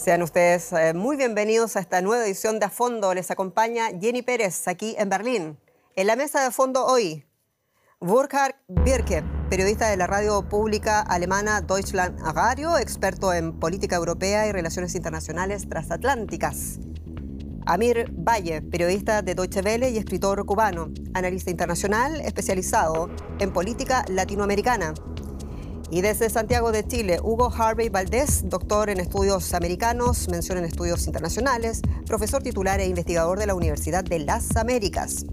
Sean ustedes muy bienvenidos a esta nueva edición de A Fondo. Les acompaña Jenny Pérez aquí en Berlín. En la mesa de fondo hoy, Burkhard Birke, periodista de la radio pública alemana Deutschland Radio, experto en política europea y relaciones internacionales transatlánticas. Amir Valle, periodista de Deutsche Welle y escritor cubano, analista internacional especializado en política latinoamericana. Y desde Santiago de Chile, Hugo Harvey Valdés, doctor en estudios americanos, mención en estudios internacionales, profesor titular e investigador de la Universidad de las Américas.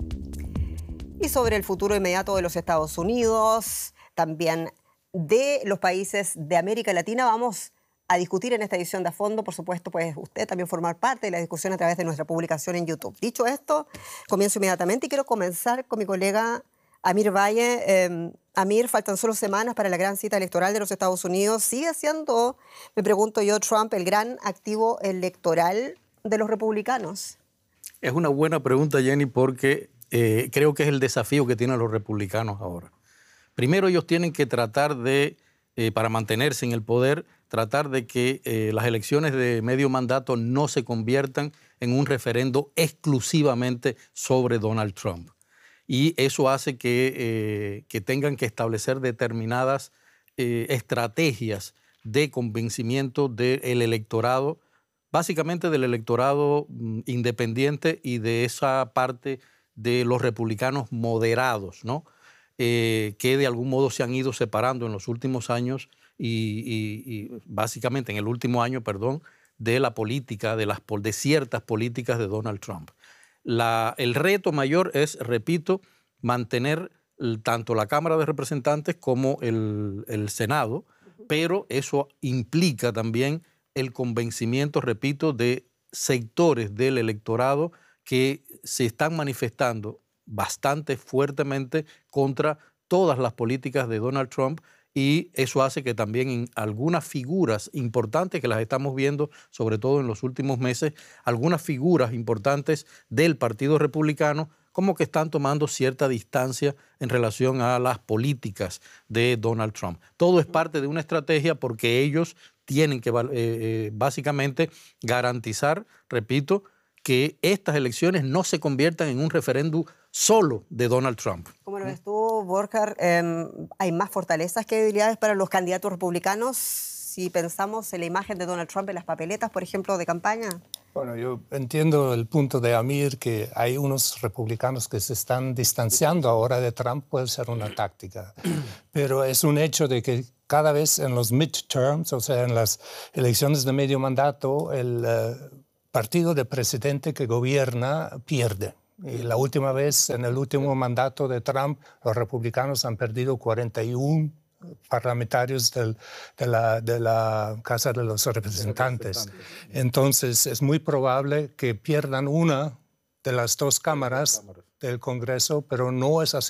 Y sobre el futuro inmediato de los Estados Unidos, también de los países de América Latina, vamos a discutir en esta edición de A Fondo. Por supuesto, pues usted también formar parte de la discusión a través de nuestra publicación en YouTube. Dicho esto, comienzo inmediatamente y quiero comenzar con mi colega Amir Valle. Amir, faltan solo semanas para la gran cita electoral de los Estados Unidos. ¿Sigue siendo, me pregunto yo, Trump el gran activo electoral de los republicanos? Es una buena pregunta, Jenny, porque creo que es el desafío que tienen los republicanos ahora. Primero, ellos tienen que tratar de, para mantenerse en el poder, tratar de que las elecciones de medio mandato no se conviertan en un referendo exclusivamente sobre Donald Trump. Y eso hace que tengan que establecer determinadas estrategias de convencimiento del electorado, básicamente del electorado independiente y de esa parte de los republicanos moderados, ¿no? Que de algún modo se han ido separando en los últimos años y básicamente en el último año, perdón, de la política, de ciertas políticas de Donald Trump. El reto mayor es, repito, mantener tanto la Cámara de Representantes como el Senado, pero eso implica también el convencimiento, repito, de sectores del electorado que se están manifestando bastante fuertemente contra todas las políticas de Donald Trump, y eso hace que también en algunas figuras importantes que las estamos viendo, sobre todo en los últimos meses, algunas figuras importantes del Partido Republicano como que están tomando cierta distancia en relación a las políticas de Donald Trump. Todo es parte de una estrategia porque ellos tienen que básicamente garantizar, repito, que estas elecciones no se conviertan en un referéndum solo de Donald Trump. ¿Cómo lo ves tú, Burkhard? ¿Hay más fortalezas que debilidades para los candidatos republicanos si pensamos en la imagen de Donald Trump en las papeletas, por ejemplo, de campaña? Bueno, yo entiendo el punto de Amir, que hay unos republicanos que se están distanciando ahora de Trump, puede ser una táctica. Pero es un hecho de que cada vez en los midterms, o sea, en las elecciones de medio mandato, el partido de presidente que gobierna pierde. Y la última vez, en el último mandato de Trump, los republicanos han perdido 41 parlamentarios de la Casa de los Representantes. Entonces, es muy probable que pierdan una de las dos cámaras del Congreso, pero no es así.